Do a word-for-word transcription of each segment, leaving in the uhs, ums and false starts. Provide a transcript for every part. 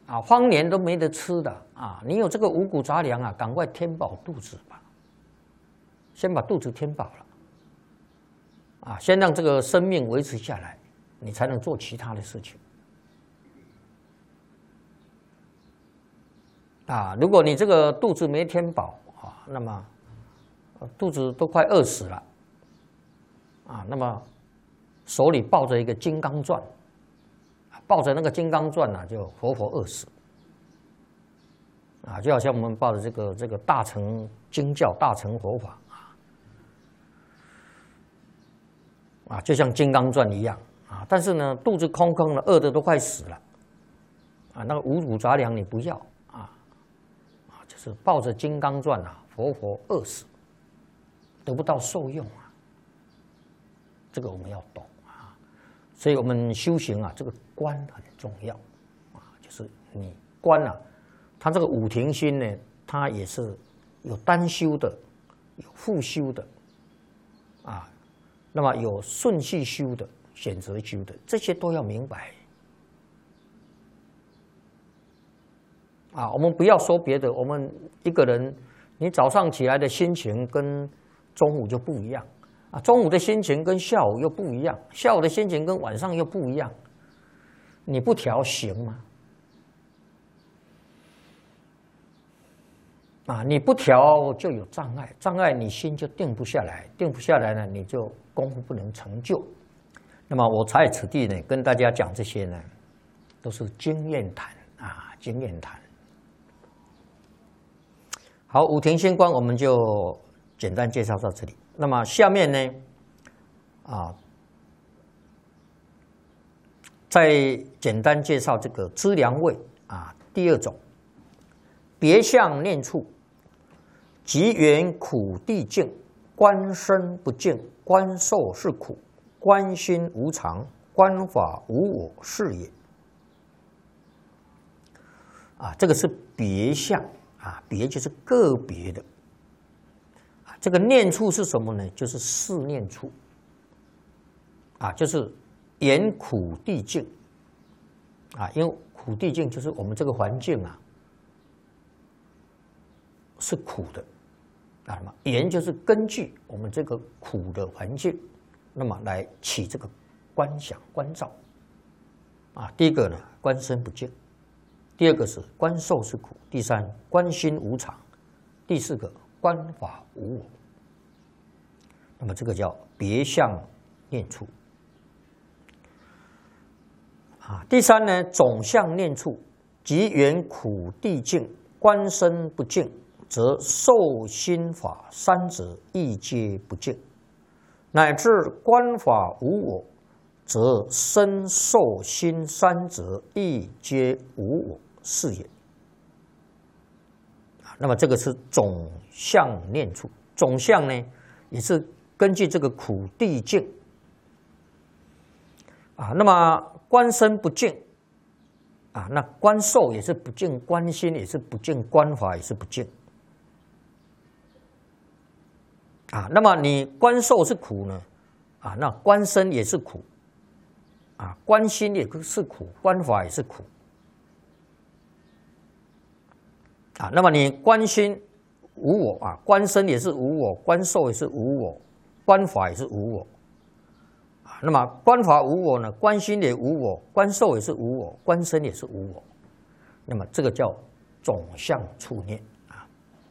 啊，荒年都没得吃的啊，你有这个五谷杂粮啊，赶快填饱肚子吧，先把肚子填饱了，啊，先让这个生命维持下来，你才能做其他的事情。啊，如果你这个肚子没填饱啊，那么肚子都快饿死了，啊，那么手里抱着一个金刚钻，抱着那个金刚钻呢、啊，就活活饿死。啊，就好像我们抱着这个这个大乘经教、大乘佛法啊，啊，就像金刚钻一样啊，但是呢，肚子空空的，饿的都快死了，啊，那个五谷杂粮你不要。是抱着金刚钻啊，活活饿死，得不到受用啊。这个我们要懂啊，所以我们修行啊，这个观很重要啊，就是你观啊，它这个五停心呢，它也是有单修的，有复修的啊，那么有顺序修的、选择修的，这些都要明白。啊，我们不要说别的，我们一个人，你早上起来的心情跟中午就不一样啊，中午的心情跟下午又不一样，下午的心情跟晚上又不一样，你不调行吗？啊，你不调就有障碍，障碍你心就定不下来，定不下来呢，你就功夫不能成就。那么我在此地呢，跟大家讲这些呢，都是经验谈啊，经验谈。好，五停心观我们就简单介绍到这里。那么下面呢，啊，再简单介绍这个知良位啊，第二种，别相念处，即缘苦地境，观身不净，观受是苦，观心无常，观法无我是也。啊，这个是别相。啊，别就是个别的，啊，这个念处是什么呢？就是四念处，啊，就是缘苦地境，啊，因为苦地境就是我们这个环境啊是苦的，啊，什么缘就是根据我们这个苦的环境，那么来起这个观想观照，啊，第一个呢，观身不净。第二个是观受是苦，第三观心无常，第四个观法无我。那么这个叫别相念处啊。第三呢，总相念处，即缘苦地境，观身不净，则受心法三者亦皆不净，乃至观法无我，则身受心三者亦皆无我。是也。那么这个是总相念处，总相呢也是根据这个苦地境啊。那么观身不净啊，那观受也是不净，观心也是不净，观法也是不净啊。那么你观受是苦呢啊，那观身也是苦啊，观心也是苦，观法也是苦。啊，那么你观心无我啊，观身也是无我，观受也是无我，观法也是无我。啊，那么观法无我呢，观心也无我，观受也是无我，观身也是无我。那么这个叫总相处念啊。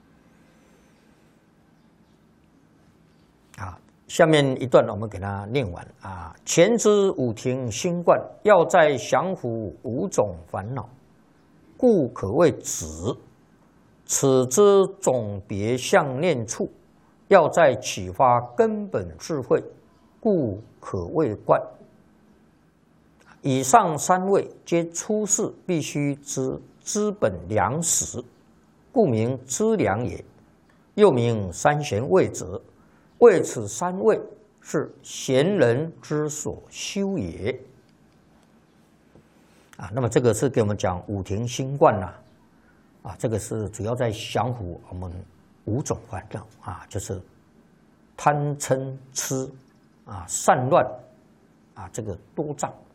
啊，下面一段我们给它念完啊。前知五停心观，要在降伏五种烦恼，故可谓止。此之总别相念处，要在启发根本智慧，故可谓观。以上三位皆出世必须之资本良实，故名资良也。又名三贤位者，谓此三位是贤人之所修也。啊，那么这个是给我们讲五停心观呐。啊，这个是主要在降伏我们五种烦恼啊，就是贪嗔痴啊、散乱啊，这个多障。